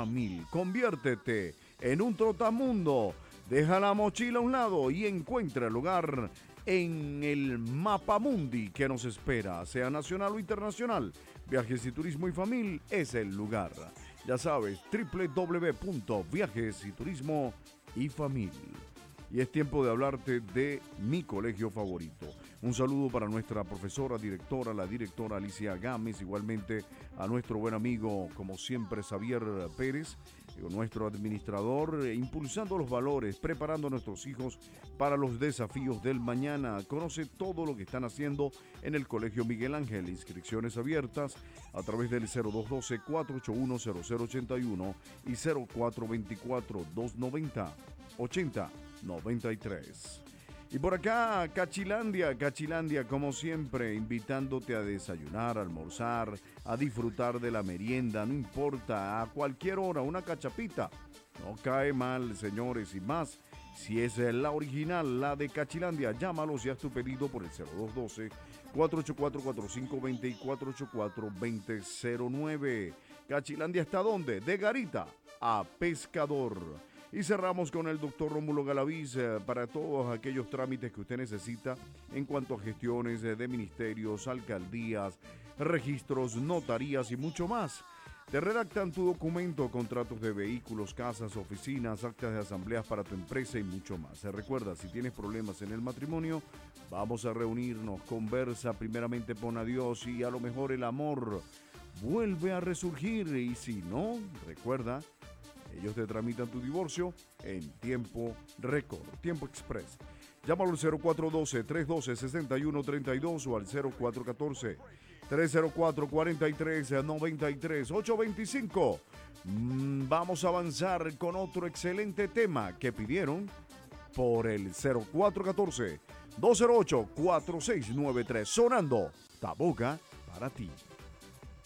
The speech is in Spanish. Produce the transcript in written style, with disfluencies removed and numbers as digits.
Famil. Conviértete en un trotamundo. Deja la mochila a un lado y encuentra el lugar en el Mapamundi que nos espera, sea nacional o internacional. Viajes y Turismo y Famil es el lugar. Ya sabes, www.viajes y turismo y famil. Y es tiempo de hablarte de mi colegio favorito. Un saludo para nuestra profesora, directora, la directora Alicia Gámez, igualmente a nuestro buen amigo, como siempre, Xavier Pérez, nuestro administrador, impulsando los valores, preparando a nuestros hijos para los desafíos del mañana. Conoce todo lo que están haciendo en el Colegio Miguel Ángel. Inscripciones abiertas a través del 0212-481-0081 y 0424-290-8093. Y por acá, Cachilandia, como siempre, invitándote a desayunar, a almorzar, a disfrutar de la merienda, no importa, a cualquier hora, una cachapita. No cae mal, señores, y más, si es la original, la de Cachilandia, llámalos y haz tu pedido por el 0212-484-4520 y 484-2009. Cachilandia, ¿está dónde? De Garita a Pescador. Y cerramos con el doctor Rómulo Galaviz para todos aquellos trámites que usted necesita en cuanto a gestiones de ministerios, alcaldías, registros, notarías y mucho más. Te redactan tu documento, contratos de vehículos, casas, oficinas, actas de asambleas para tu empresa y mucho más. Recuerda, si tienes problemas en el matrimonio, vamos a reunirnos, conversa, primeramente pon a Dios y a lo mejor el amor vuelve a resurgir. Y si no, recuerda, ellos te tramitan tu divorcio en tiempo récord, tiempo express. Llámalo al 0412-312-6132 o al 0414-304-4393, 825. Vamos a avanzar con otro excelente tema que pidieron por el 0414-208-4693, sonando Taboga para ti.